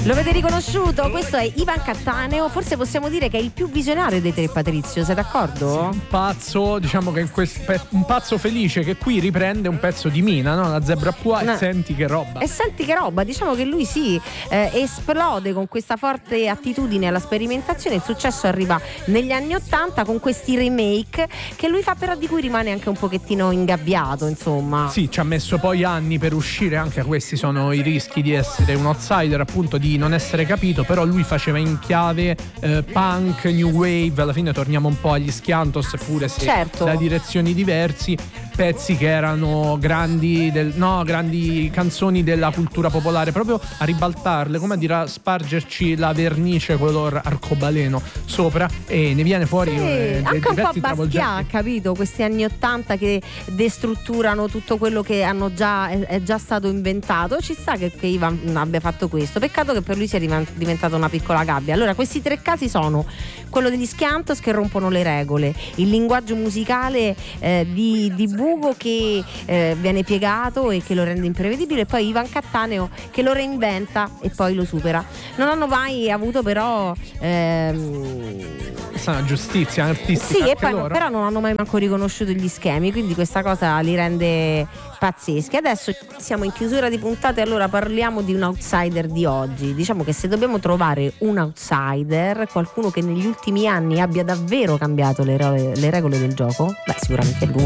Lo avete riconosciuto? Questo è Ivan Cattaneo, forse possiamo dire che è il più visionario dei tre, Patrizio, sei d'accordo? Un pazzo, diciamo che un pazzo felice che qui riprende un pezzo di Mina, no? La Zebra Pua, no. E senti che roba. E senti che roba, diciamo che lui esplode con questa forte attitudine alla sperimentazione. Il successo arriva negli anni '80 con questi remake che lui fa, però di cui rimane anche un pochettino ingabbiato, insomma. Sì, ci ha messo poi anni per uscire, anche questi sono i rischi di essere un outsider, appunto di non essere capito, però lui faceva in chiave punk, new wave, alla fine torniamo un po' agli Schiantos, pure se certo, da direzioni diversi, pezzi che erano grandi canzoni della cultura popolare, proprio a ribaltarle, come a dire, a spargerci la vernice color arcobaleno sopra, e ne viene fuori anche un po' Basquiat, capito? Questi anni '80 che destrutturano tutto quello che è già stato inventato. Ci sta che Ivan abbia fatto questo, peccato che per lui sia diventata una piccola gabbia. Allora, questi tre casi sono quello degli Schiantos che rompono le regole, il linguaggio musicale di Bugo che viene piegato e che lo rende imprevedibile, e poi Ivan Cattaneo che lo reinventa e poi lo supera. Non hanno mai avuto però una giustizia artistica. Sì, e poi però non hanno mai manco riconosciuto gli schemi, quindi questa cosa li rende pazzeschi. Adesso siamo in chiusura di puntate, allora parliamo di un outsider di oggi. Diciamo che se dobbiamo trovare un outsider, qualcuno che negli ultimi anni abbia davvero cambiato le regole del gioco, beh, sicuramente lui.